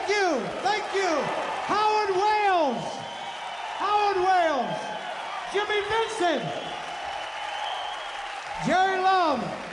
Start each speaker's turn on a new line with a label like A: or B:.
A: Thank you. Thank you. Howard Wales. Howard Wales. Jimmy Vincent. Jerry Love.